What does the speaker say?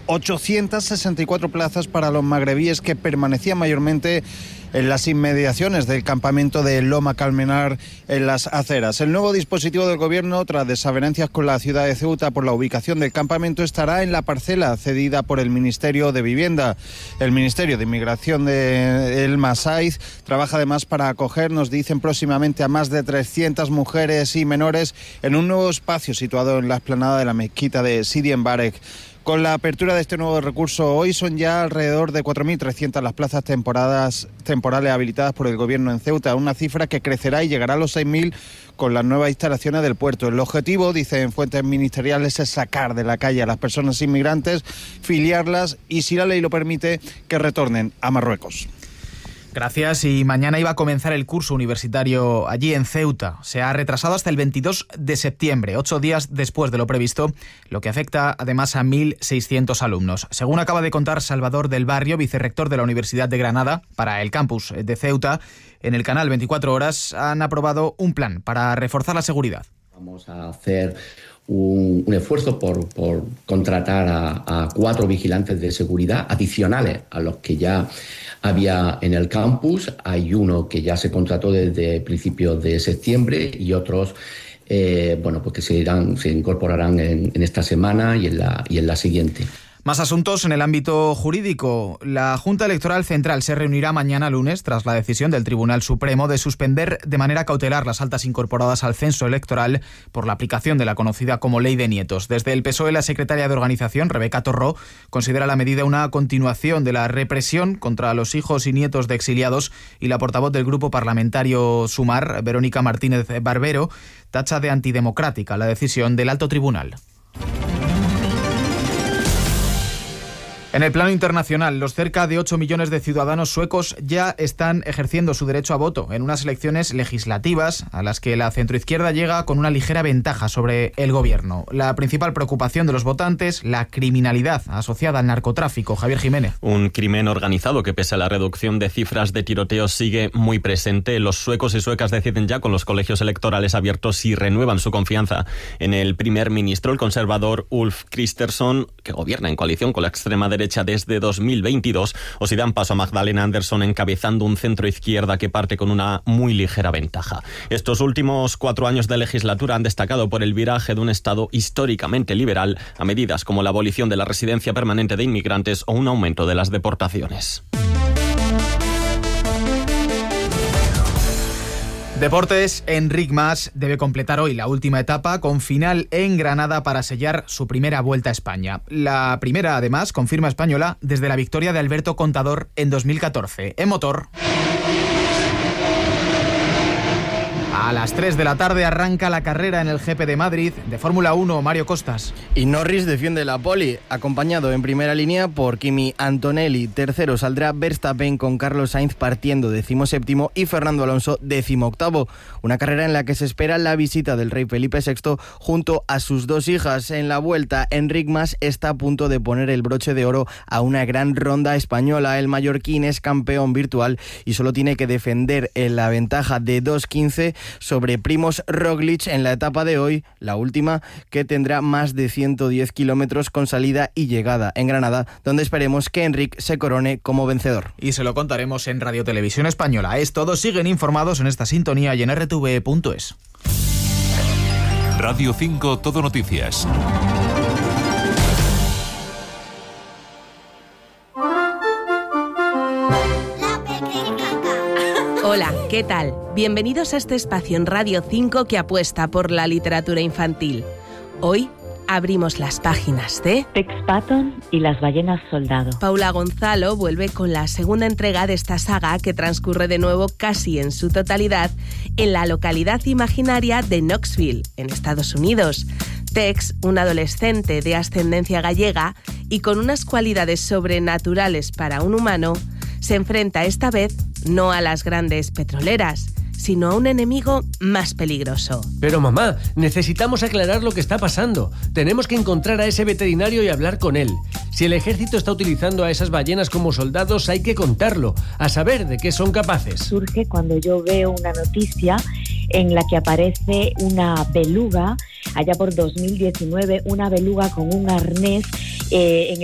864 plazas para los magrebíes que permanecían mayormente en las inmediaciones del campamento de Loma Calmenar en Las Aceras. El nuevo dispositivo del Gobierno, tras desavenencias con la ciudad de Ceuta por la ubicación del campamento, estará en la parcela cedida por el Ministerio de Vivienda. El Ministerio de Inmigración de El Masaiz trabaja además para acoger, nos dicen, próximamente a más de 300 mujeres y menores en un nuevo espacio situado en la explanada de la mezquita de Sidi Mbarek. Con la apertura de este nuevo recurso, hoy son ya alrededor de 4.300 las plazas temporales habilitadas por el Gobierno en Ceuta, una cifra que crecerá y llegará a los 6.000 con las nuevas instalaciones del puerto. El objetivo, dicen fuentes ministeriales, es sacar de la calle a las personas inmigrantes, filiarlas y, si la ley lo permite, que retornen a Marruecos. Gracias. Y mañana iba a comenzar el curso universitario allí en Ceuta. Se ha retrasado hasta el 22 de septiembre, 8 días después de lo previsto, lo que afecta además a 1.600 alumnos. Según acaba de contar Salvador del Barrio, vicerrector de la Universidad de Granada, para el campus de Ceuta, en el canal 24 Horas han aprobado un plan para reforzar la seguridad. Vamos a hacer un esfuerzo por contratar a 4 vigilantes de seguridad adicionales a los que ya había en el campus. Hay uno que ya se contrató desde principios de septiembre y otros pues que se incorporarán en esta semana y en la siguiente. Más asuntos en el ámbito jurídico. La Junta Electoral Central se reunirá mañana lunes tras la decisión del Tribunal Supremo de suspender de manera cautelar las altas incorporadas al censo electoral por la aplicación de la conocida como Ley de Nietos. Desde el PSOE, la secretaria de organización, Rebeca Torró, considera la medida una continuación de la represión contra los hijos y nietos de exiliados, y la portavoz del grupo parlamentario Sumar, Verónica Martínez Barbero, tacha de antidemocrática la decisión del Alto Tribunal. En el plano internacional, los cerca de 8 millones de ciudadanos suecos ya están ejerciendo su derecho a voto en unas elecciones legislativas a las que la centroizquierda llega con una ligera ventaja sobre el gobierno. La principal preocupación de los votantes, la criminalidad asociada al narcotráfico. Javier Jiménez. Un crimen organizado que, pese a la reducción de cifras de tiroteos, sigue muy presente. Los suecos y suecas deciden ya, con los colegios electorales abiertos, si renuevan su confianza en el primer ministro, el conservador Ulf Kristersson, que gobierna en coalición con la extrema derecha desde 2022, o si dan paso a Magdalena Andersson encabezando un centro izquierda que parte con una muy ligera ventaja. Estos últimos 4 años de legislatura han destacado por el viraje de un Estado históricamente liberal a medidas como la abolición de la residencia permanente de inmigrantes o un aumento de las deportaciones. Deportes. Enric Mas debe completar hoy la última etapa con final en Granada para sellar su primera vuelta a España. La primera, además, confirma española desde la victoria de Alberto Contador en 2014. En motor. A las 3 de la tarde arranca la carrera en el GP de Madrid de Fórmula 1, Mario Costas. Y Norris defiende la pole, acompañado en primera línea por Kimi Antonelli. Tercero saldrá Verstappen, con Carlos Sainz partiendo 17º y Fernando Alonso 18º. Una carrera en la que se espera la visita del rey Felipe VI junto a sus 2 hijas. En la vuelta, Enric Mas está a punto de poner el broche de oro a una gran ronda española. El mallorquín es campeón virtual y solo tiene que defender la ventaja de 2.15 sobre Primož Roglič en la etapa de hoy, la última, que tendrá más de 110 kilómetros con salida y llegada en Granada, donde esperemos que Enric se corone como vencedor. Y se lo contaremos en Radio Televisión Española. Es todo. Siguen informados en esta sintonía y en rtv.es. Radio 5 Todo Noticias. Hola, ¿qué tal? Bienvenidos a este espacio en Radio 5 que apuesta por la literatura infantil. Hoy abrimos las páginas de Tex Patton y las ballenas soldado. Paula Gonzalo vuelve con la segunda entrega de esta saga, que transcurre de nuevo casi en su totalidad en la localidad imaginaria de Knoxville, en Estados Unidos. Tex, un adolescente de ascendencia gallega y con unas cualidades sobrenaturales para un humano, se enfrenta esta vez no a las grandes petroleras, sino a un enemigo más peligroso. Pero mamá, necesitamos aclarar lo que está pasando. Tenemos que encontrar a ese veterinario y hablar con él. Si el ejército está utilizando a esas ballenas como soldados, hay que contarlo, a saber de qué son capaces. Surge cuando yo veo una noticia en la que aparece una beluga, allá por 2019, una beluga con un arnés en